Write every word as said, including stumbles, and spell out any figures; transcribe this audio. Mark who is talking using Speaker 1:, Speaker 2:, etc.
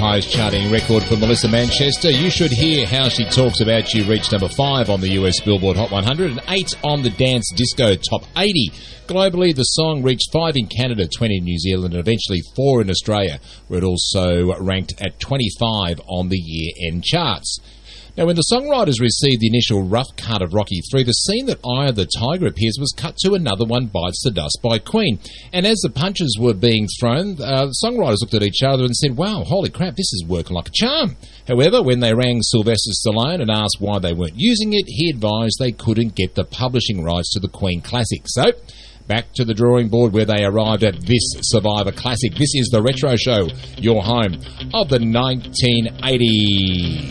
Speaker 1: highest charting record for Melissa Manchester. You Should Hear How She Talks About You reached number five on the U S Billboard Hot one hundred and eight on the Dance Disco Top eighty. Globally, the song reached five in Canada, twenty in New Zealand, and eventually four in Australia, where it also ranked at twenty-five on the year-end charts. Now, when the songwriters received the initial rough cut of Rocky three, the scene that Eye of the Tiger appears was cut to Another One Bites the Dust by Queen. And as the punches were being thrown, uh, the songwriters looked at each other and said, wow, holy crap, this is working like a charm. However, when they rang Sylvester Stallone and asked why they weren't using it, he advised they couldn't get the publishing rights to the Queen classic. So, back to the drawing board where they arrived at this Survivor classic. This is the Retro Show, your home of the nineteen eighties.